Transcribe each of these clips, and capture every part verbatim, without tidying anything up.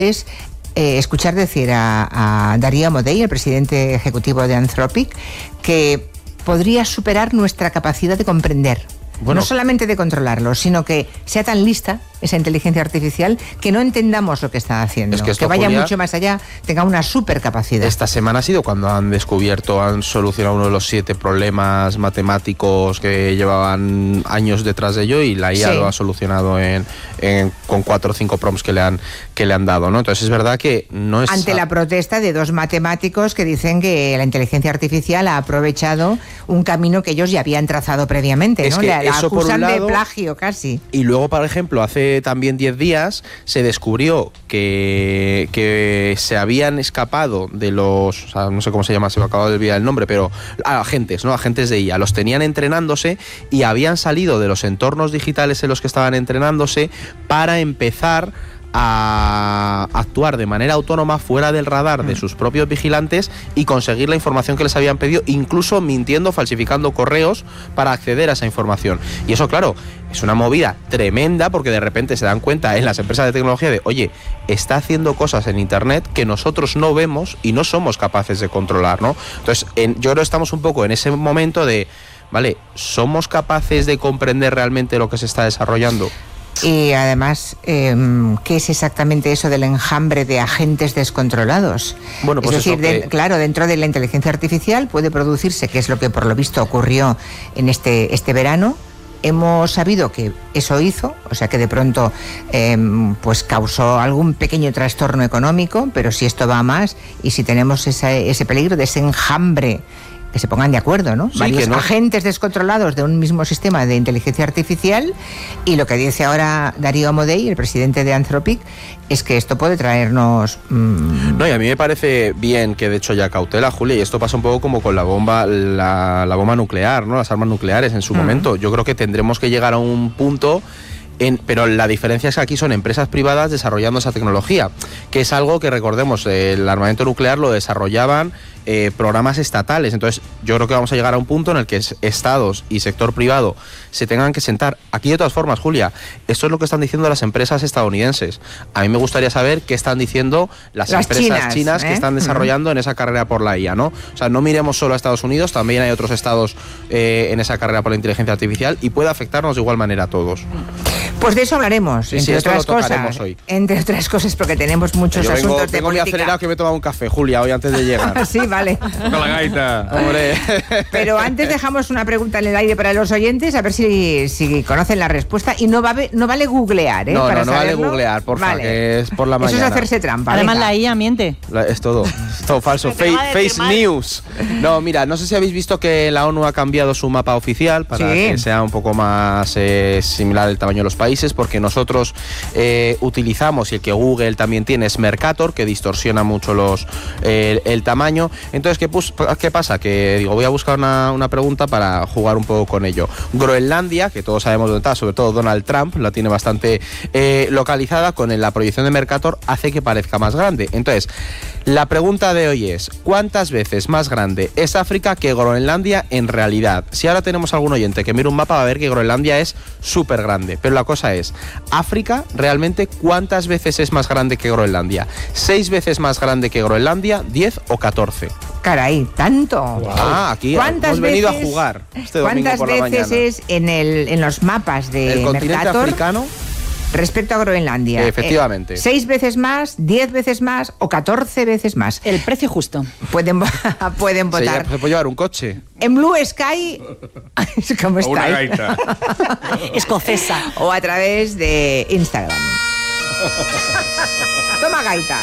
es eh, escuchar decir a, a Darío Amodei, el presidente ejecutivo de Anthropic, que podría superar nuestra capacidad de comprender. Bueno, no solamente de controlarlo, sino que sea tan lista esa inteligencia artificial que no entendamos lo que está haciendo, es que, esto, que vaya Julia, mucho más allá, tenga una supercapacidad. Esta semana ha sido cuando han descubierto, han solucionado uno de los siete problemas matemáticos que llevaban años detrás de ello, y la I A sí. lo ha solucionado en, en, con cuatro o cinco prompts que le han que le han dado, ¿no? Entonces es verdad que no es... Ante la protesta de dos matemáticos que dicen que la inteligencia artificial ha aprovechado un camino que ellos ya habían trazado previamente, es ¿no? Que la, la eso acusan por un lado, de plagio casi. Y luego, por ejemplo, hace también diez días se descubrió que, que se habían escapado de los, o sea, no sé cómo se llama, se me acaba de olvidar el nombre, pero ah, agentes, ¿no? Agentes de I A, los tenían entrenándose y habían salido de los entornos digitales en los que estaban entrenándose para empezar a actuar de manera autónoma fuera del radar de sus propios vigilantes y conseguir la información que les habían pedido, incluso mintiendo, falsificando correos para acceder a esa información. Y eso, claro, es una movida tremenda, porque de repente se dan cuenta en las empresas de tecnología de, oye, está haciendo cosas en Internet que nosotros no vemos y no somos capaces de controlar, ¿no? Entonces, en, yo creo que estamos un poco en ese momento de, vale, ¿somos capaces de comprender realmente lo que se está desarrollando? Y además, eh, ¿qué es exactamente eso del enjambre de agentes descontrolados? Bueno, pues es decir, eso que... de, claro, dentro de la inteligencia artificial puede producirse, que es lo que por lo visto ocurrió en este, este verano. Hemos sabido que eso hizo, o sea que de pronto eh, pues causó algún pequeño trastorno económico, pero si esto va a más y si tenemos esa, ese peligro de ese enjambre, que se pongan de acuerdo, ¿no? Sí, Varios no. agentes descontrolados de un mismo sistema de inteligencia artificial, y lo que dice ahora Darío Amodei, el presidente de Anthropic, es que esto puede traernos... Mmm... No, y a mí me parece bien que de hecho haya cautela, Julia, y esto pasa un poco como con la bomba, la, la bomba nuclear, ¿no? Las armas nucleares en su uh-huh. momento. Yo creo que tendremos que llegar a un punto... En, pero la diferencia es que aquí son empresas privadas desarrollando esa tecnología, que es algo que, recordemos, el armamento nuclear lo desarrollaban eh, programas estatales. Entonces yo creo que vamos a llegar a un punto en el que estados y sector privado se tengan que sentar. Aquí, de todas formas, Julia, esto es lo que están diciendo las empresas estadounidenses. A mí me gustaría saber qué están diciendo las, las empresas chinas, chinas ¿eh? que están desarrollando uh-huh. en esa carrera por la I A, ¿no? O sea, no miremos solo a Estados Unidos, también hay otros estados eh, en esa carrera por la inteligencia artificial, y puede afectarnos de igual manera a todos. Pues de eso hablaremos, sí, entre sí, otras cosas. Hoy. Entre otras cosas, porque tenemos muchos Yo vengo, asuntos de vengo política. Vengo muy acelerado, que me he tomado un café, Julia, hoy antes de llegar. Sí, vale. Con la gaita. Hombre. Pero antes dejamos una pregunta en el aire para los oyentes, a ver si, si conocen la respuesta. Y no, va, no vale googlear, ¿eh? No, para no, no saberlo. vale googlear, porfa, vale. que es por la mañana. Eso es hacerse trampa. Además, venga. la I A miente. La, es todo, es todo falso. Face, face news. No, mira, no sé si habéis visto que la ONU ha cambiado su mapa oficial para sí. que sea un poco más eh, similar al tamaño de los países, porque nosotros eh, utilizamos, y el que Google también tiene, es Mercator, que distorsiona mucho los eh, el, el tamaño. Entonces, ¿qué, pus, ¿qué pasa? Que digo, voy a buscar una, una pregunta para jugar un poco con ello. Groenlandia, que todos sabemos dónde está, sobre todo Donald Trump, la tiene bastante eh, localizada, con la proyección de Mercator hace que parezca más grande. Entonces, la pregunta de hoy es, ¿cuántas veces más grande es África que Groenlandia en realidad? Si ahora tenemos algún oyente que mire un mapa, va a ver que Groenlandia es súper grande, pero la cosa es, África realmente, ¿cuántas veces es más grande que Groenlandia? ¿Seis veces más grande que Groenlandia, diez o catorce? Caray, ¿tanto? Wow. Ah, aquí hemos venido a jugar este domingo por la mañana. ¿Cuántas veces es en, el, en los mapas de el continente Mercator africano? Respecto a Groenlandia. Efectivamente. Eh, ¿Seis veces más, diez veces más o catorce veces más? El precio justo. Pueden, pueden votar. Se, se puede llevar un coche. En Blue Sky, ¿cómo está? Una gaita. Escocesa. O a través de Instagram. Toma gaita.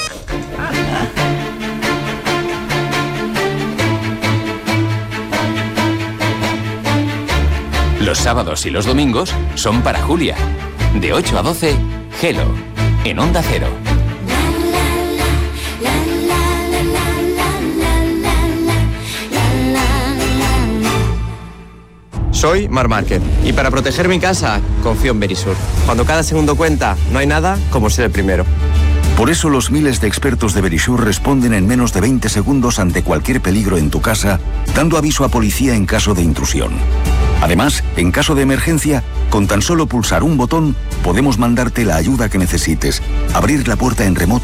Los sábados y los domingos son para Julia. De ocho a doce, Hello, en Onda Cero. Soy Marc Márquez y para proteger mi casa confío en Verisur. Cuando cada segundo cuenta, no hay nada como ser el primero. Por eso los miles de expertos de Verisur responden en menos de veinte segundos ante cualquier peligro en tu casa, dando aviso a policía en caso de intrusión. Además, en caso de emergencia, con tan solo pulsar un botón, podemos mandarte la ayuda que necesites, abrir la puerta en remoto